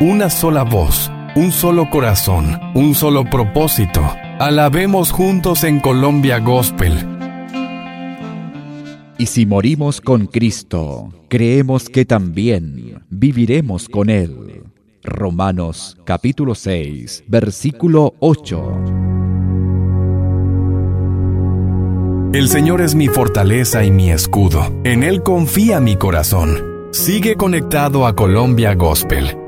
una sola voz, un solo corazón, un solo propósito. Alabemos juntos en Colombia Gospel. Y si morimos con Cristo, creemos que también viviremos con Él. Romanos capítulo 6, versículo 8. El Señor es mi fortaleza y mi escudo. En Él confía mi corazón. Sigue conectado a Colombia Gospel.